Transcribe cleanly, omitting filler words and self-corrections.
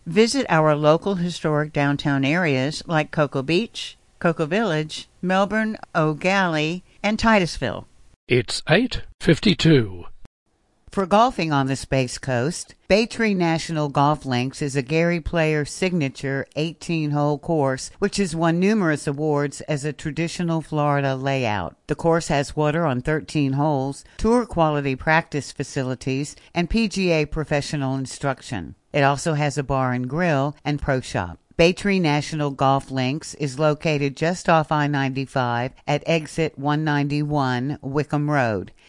Visit our local historic downtown areas like Cocoa Beach, Cocoa Village, Melbourne, O'Galley, and Titusville. It's 8:52. For golfing on the Space Coast, Baytree National Golf Links is a Gary Player signature 18-hole course, which has won numerous awards as a traditional Florida layout. The course has water on 13 holes, tour-quality practice facilities, and PGA professional instruction. It also has a bar and grill and pro shop. Baytree National Golf Links is located just off I-95 at exit 191 Wickham Road.